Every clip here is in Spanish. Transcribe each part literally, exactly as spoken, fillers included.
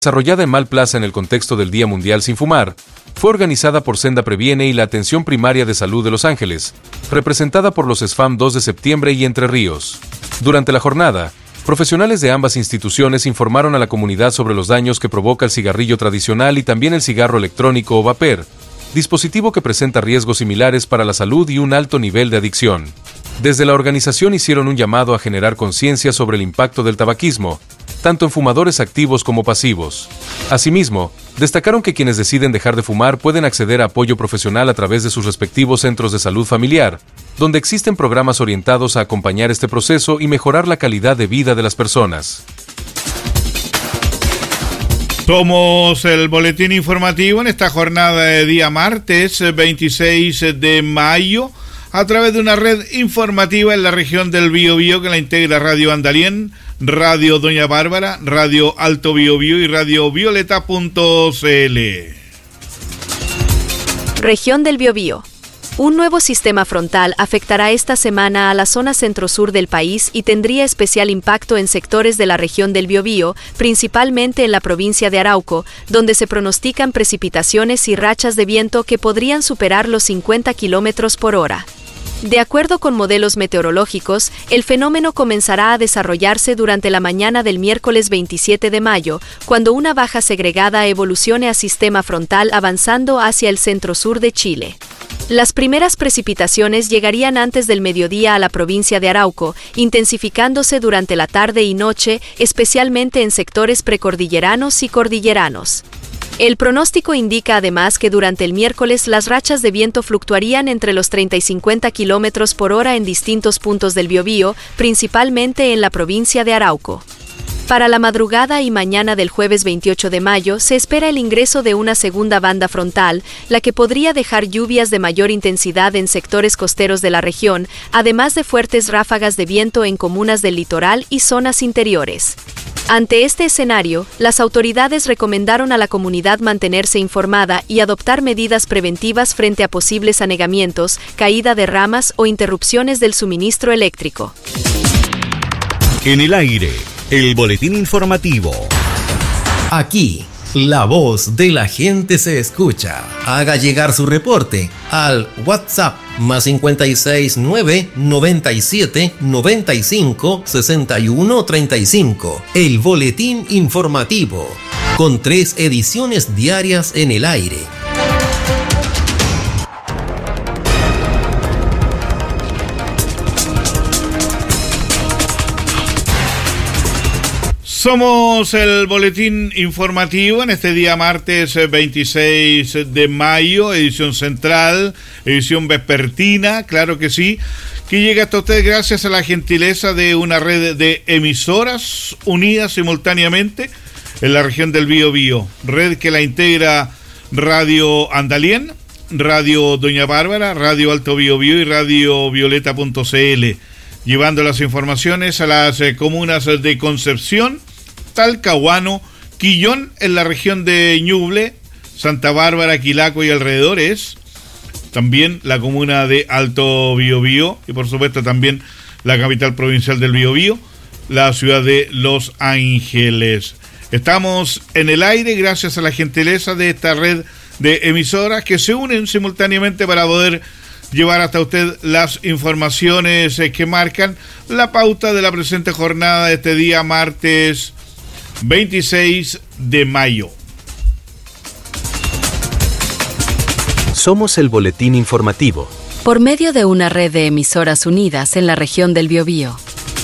desarrollada en Malplaza en el contexto del Día Mundial Sin Fumar, fue organizada por Senda Previene y la Atención Primaria de Salud de Los Ángeles, representada por los S F A M dos de septiembre y Entre Ríos. Durante la jornada, profesionales de ambas instituciones informaron a la comunidad sobre los daños que provoca el cigarrillo tradicional y también el cigarro electrónico o vapor, dispositivo que presenta riesgos similares para la salud y un alto nivel de adicción. Desde la organización hicieron un llamado a generar conciencia sobre el impacto del tabaquismo, tanto en fumadores activos como pasivos. Asimismo, destacaron que quienes deciden dejar de fumar pueden acceder a apoyo profesional a través de sus respectivos centros de salud familiar, donde existen programas orientados a acompañar este proceso y mejorar la calidad de vida de las personas. Somos el boletín informativo en esta jornada de día martes veintiséis de mayo a través de una red informativa en la región del Biobío que la integra Radio Andalién, Radio Doña Bárbara, Radio Alto Biobío y Radio Violeta punto c l. Región del Biobío. Un nuevo sistema frontal afectará esta semana a la zona centro-sur del país y tendría especial impacto en sectores de la región del Biobío, principalmente en la provincia de Arauco, donde se pronostican precipitaciones y rachas de viento que podrían superar los cincuenta kilómetros por hora. De acuerdo con modelos meteorológicos, el fenómeno comenzará a desarrollarse durante la mañana del miércoles veintisiete de mayo, cuando una baja segregada evolucione a sistema frontal avanzando hacia el centro-sur de Chile. Las primeras precipitaciones llegarían antes del mediodía a la provincia de Arauco, intensificándose durante la tarde y noche, especialmente en sectores precordilleranos y cordilleranos. El pronóstico indica además que durante el miércoles las rachas de viento fluctuarían entre los treinta y cincuenta kilómetros por hora en distintos puntos del Biobío, principalmente en la provincia de Arauco. Para la madrugada y mañana del jueves veintiocho de mayo se espera el ingreso de una segunda banda frontal, la que podría dejar lluvias de mayor intensidad en sectores costeros de la región, además de fuertes ráfagas de viento en comunas del litoral y zonas interiores. Ante este escenario, las autoridades recomendaron a la comunidad mantenerse informada y adoptar medidas preventivas frente a posibles anegamientos, caída de ramas o interrupciones del suministro eléctrico. En el aire, el boletín informativo. Aquí, la voz de la gente se escucha. Haga llegar su reporte al WhatsApp más cincuenta y seis nueve noventa y siete noventa y cinco sesenta y uno treinta y cinco. El boletín informativo, con tres ediciones diarias en el aire. Somos el boletín informativo en este día martes veintiséis de mayo, edición central, edición vespertina, claro que sí, que llega hasta ustedes gracias a la gentileza de una red de emisoras unidas simultáneamente en la región del Biobío, red que la integra Radio Andalién, Radio Doña Bárbara, Radio Alto Biobío y Radio Violeta punto c l, llevando las informaciones a las eh, comunas de Concepción, Talcahuano, Quillón en la región de Ñuble, Santa Bárbara, Quilaco y alrededores, también la comuna de Alto Biobío y por supuesto también la capital provincial del Biobío, la ciudad de Los Ángeles. Estamos en el aire gracias a la gentileza de esta red de emisoras que se unen simultáneamente para poder llevar hasta usted las informaciones que marcan la pauta de la presente jornada de este día martes veintiséis de mayo. Somos el boletín informativo. Por medio de una red de emisoras unidas en la región del Biobío.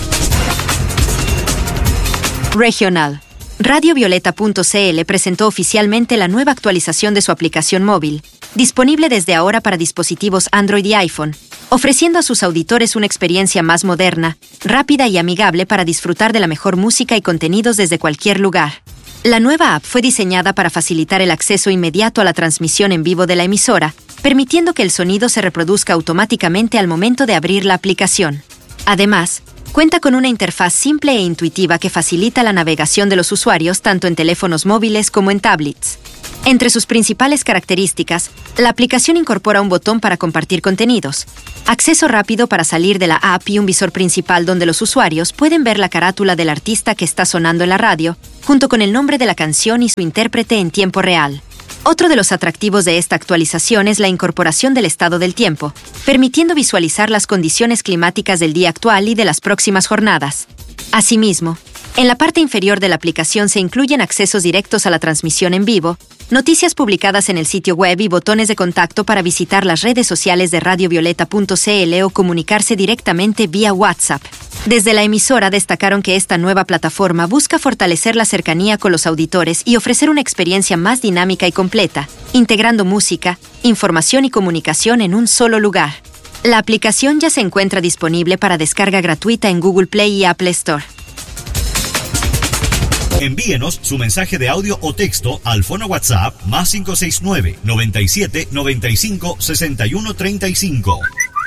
Regional. Radio Violeta punto c l presentó oficialmente la nueva actualización de su aplicación móvil, disponible desde ahora para dispositivos Android y iPhone, ofreciendo a sus auditores una experiencia más moderna, rápida y amigable para disfrutar de la mejor música y contenidos desde cualquier lugar. La nueva app fue diseñada para facilitar el acceso inmediato a la transmisión en vivo de la emisora, permitiendo que el sonido se reproduzca automáticamente al momento de abrir la aplicación. Además, cuenta con una interfaz simple e intuitiva que facilita la navegación de los usuarios tanto en teléfonos móviles como en tablets. Entre sus principales características, la aplicación incorpora un botón para compartir contenidos, acceso rápido para salir de la app y un visor principal donde los usuarios pueden ver la carátula del artista que está sonando en la radio, junto con el nombre de la canción y su intérprete en tiempo real. Otro de los atractivos de esta actualización es la incorporación del estado del tiempo, permitiendo visualizar las condiciones climáticas del día actual y de las próximas jornadas. Asimismo, en la parte inferior de la aplicación se incluyen accesos directos a la transmisión en vivo, noticias publicadas en el sitio web y botones de contacto para visitar las redes sociales de radio violeta punto c l o comunicarse directamente vía WhatsApp. Desde la emisora destacaron que esta nueva plataforma busca fortalecer la cercanía con los auditores y ofrecer una experiencia más dinámica y completa, integrando música, información y comunicación en un solo lugar. La aplicación ya se encuentra disponible para descarga gratuita en Google Play y Apple Store. Envíenos su mensaje de audio o texto al fono WhatsApp más cinco seis nueve, noventa y siete, noventa y cinco, sesenta y uno treinta y cinco.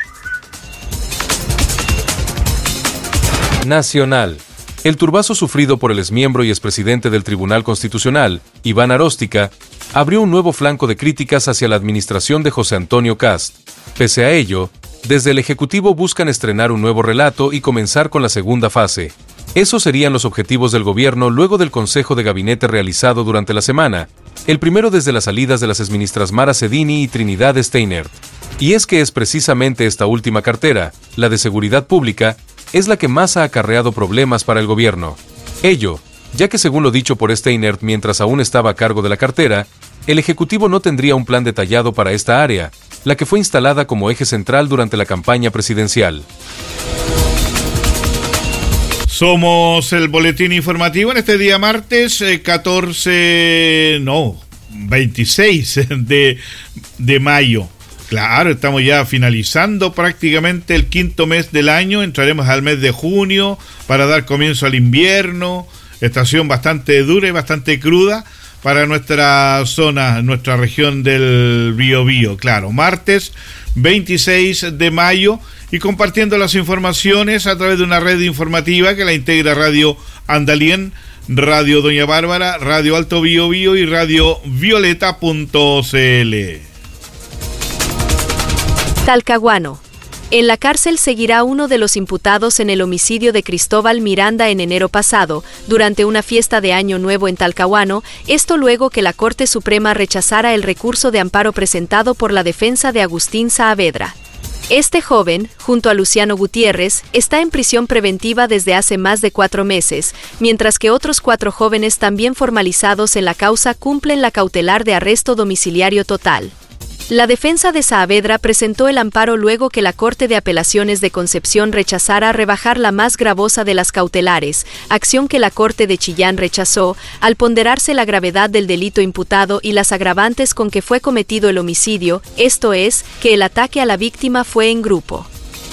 Nacional. El turbazo sufrido por el exmiembro y expresidente del Tribunal Constitucional, Iván Aróstica, abrió un nuevo flanco de críticas hacia la administración de José Antonio Kast. Pese a ello, desde el Ejecutivo buscan estrenar un nuevo relato y comenzar con la segunda fase. Esos serían los objetivos del gobierno luego del Consejo de Gabinete realizado durante la semana, el primero desde las salidas de las exministras Mara Cedini y Trinidad Steinert. Y es que es precisamente esta última cartera, la de Seguridad Pública, es la que más ha acarreado problemas para el gobierno. Ello, ya que según lo dicho por Steinert mientras aún estaba a cargo de la cartera, el Ejecutivo no tendría un plan detallado para esta área, la que fue instalada como eje central durante la campaña presidencial. Somos el boletín informativo en este día martes eh, catorce, no, veintiséis de, de mayo. Claro, estamos ya finalizando prácticamente el quinto mes del año, entraremos al mes de junio para dar comienzo al invierno, estación bastante dura y bastante cruda para nuestra zona, nuestra región del Biobío. Claro, martes veintiséis de mayo y compartiendo las informaciones a través de una red informativa que la integra Radio Andalien, Radio Doña Bárbara, Radio Alto Biobío y Radio Violeta punto c l. Talcahuano. En la cárcel seguirá uno de los imputados en el homicidio de Cristóbal Miranda en enero pasado, durante una fiesta de Año Nuevo en Talcahuano, esto luego que la Corte Suprema rechazara el recurso de amparo presentado por la defensa de Agustín Saavedra. Este joven, junto a Luciano Gutiérrez, está en prisión preventiva desde hace más de cuatro meses, mientras que otros cuatro jóvenes también formalizados en la causa cumplen la cautelar de arresto domiciliario total. La defensa de Saavedra presentó el amparo luego que la Corte de Apelaciones de Concepción rechazara rebajar la más gravosa de las cautelares, acción que la Corte de Chillán rechazó, al ponderarse la gravedad del delito imputado y las agravantes con que fue cometido el homicidio, esto es, que el ataque a la víctima fue en grupo.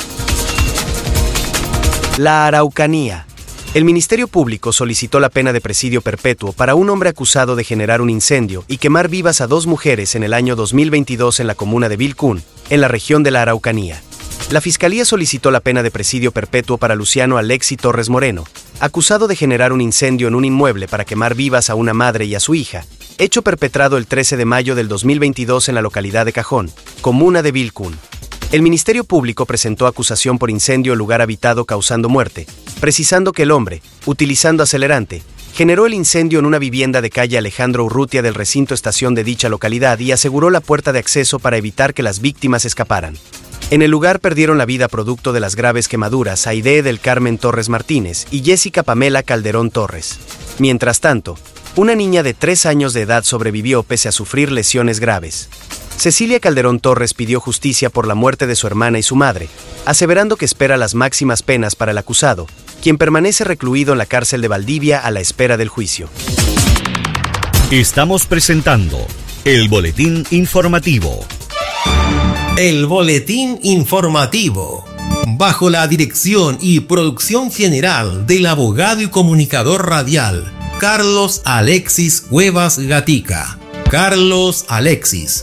La Araucanía. El Ministerio Público solicitó la pena de presidio perpetuo para un hombre acusado de generar un incendio y quemar vivas a dos mujeres en el año dos mil veintidós en la comuna de Vilcún, en la región de la Araucanía. La Fiscalía solicitó la pena de presidio perpetuo para Luciano Alexi Torres Moreno, acusado de generar un incendio en un inmueble para quemar vivas a una madre y a su hija, hecho perpetrado el trece de mayo del dos mil veintidós en la localidad de Cajón, comuna de Vilcún. El Ministerio Público presentó acusación por incendio en lugar habitado causando muerte, precisando que el hombre, utilizando acelerante, generó el incendio en una vivienda de calle Alejandro Urrutia del recinto estación de dicha localidad y aseguró la puerta de acceso para evitar que las víctimas escaparan. En el lugar perdieron la vida producto de las graves quemaduras Aide del Carmen Torres Martínez y Jessica Pamela Calderón Torres. Mientras tanto, una niña de tres años de edad sobrevivió pese a sufrir lesiones graves. Cecilia Calderón Torres pidió justicia por la muerte de su hermana y su madre, aseverando que espera las máximas penas para el acusado, quien permanece recluido en la cárcel de Valdivia a la espera del juicio. Estamos presentando el Boletín Informativo. El Boletín Informativo. Bajo la dirección y producción general del abogado y comunicador radial, Carlos Alexis Cuevas Gatica. Carlos Alexis.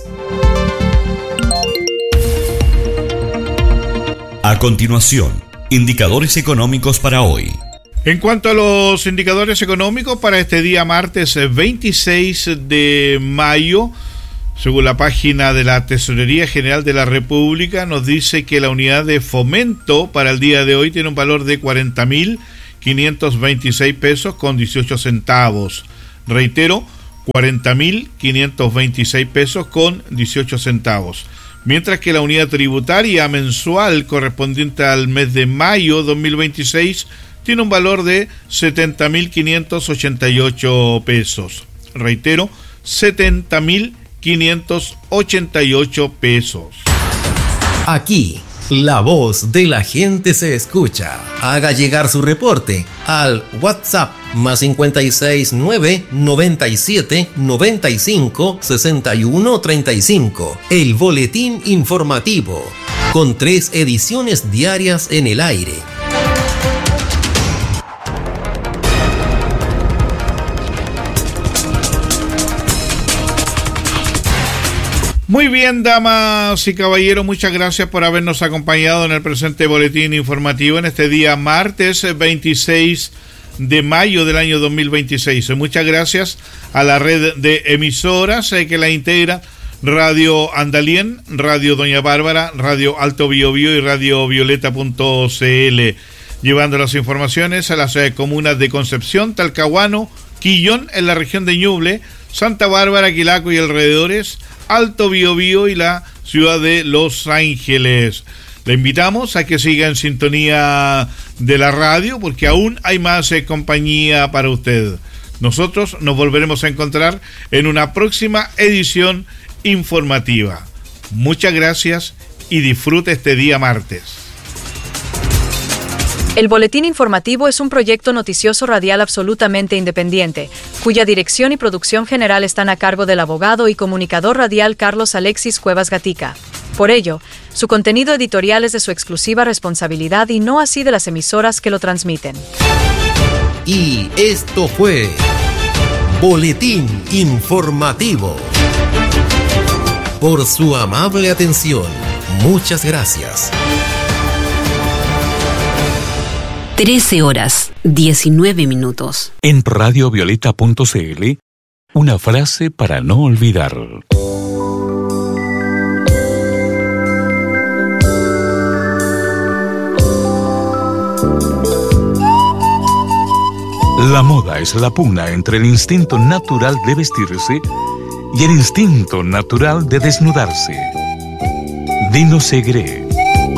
A continuación, indicadores económicos para hoy. En cuanto a los indicadores económicos para este día martes veintiséis de mayo, según la página de la Tesorería General de la República, nos dice que la unidad de fomento para el día de hoy tiene un valor de cuarenta mil quinientos veintiséis pesos con dieciocho centavos. Reitero, cuarenta mil quinientos veintiséis pesos con dieciocho centavos. Mientras que la unidad tributaria mensual correspondiente al mes de mayo dos mil veintiséis tiene un valor de setenta mil quinientos ochenta y ocho pesos. Reitero, setenta mil quinientos ochenta y ocho pesos. Aquí, la voz de la gente se escucha. Haga llegar su reporte al WhatsApp más cincuenta y seis nueve noventa y siete noventa y cinco sesenta y uno treinta y cinco. El boletín informativo, con tres ediciones diarias en el aire. Muy bien, damas y caballeros, muchas gracias por habernos acompañado en el presente boletín informativo en este día martes veintiséis de mayo del año dos mil veintiséis. Muchas gracias a la red de emisoras eh, que la integra: Radio Andalien, Radio Doña Bárbara, Radio Alto Biobío y Radio Violeta punto c l, llevando las informaciones a las eh, comunas de Concepción, Talcahuano, Quillón en la región de Ñuble, Santa Bárbara, Quilaco y alrededores, Alto Biobío y la ciudad de Los Ángeles. Le invitamos a que siga en sintonía de la radio, porque aún hay más eh, compañía para usted. Nosotros nos volveremos a encontrar en una próxima edición informativa. Muchas gracias y disfrute este día martes. El Boletín Informativo es un proyecto noticioso radial absolutamente independiente, cuya dirección y producción general están a cargo del abogado y comunicador radial Carlos Alexis Cuevas Gatica. Por ello, su contenido editorial es de su exclusiva responsabilidad y no así de las emisoras que lo transmiten. Y esto fue Boletín Informativo. Por su amable atención, muchas gracias. trece horas, diecinueve minutos. En radio violeta punto c l, una frase para no olvidar. La moda es la pugna entre el instinto natural de vestirse y el instinto natural de desnudarse. Dino Segre.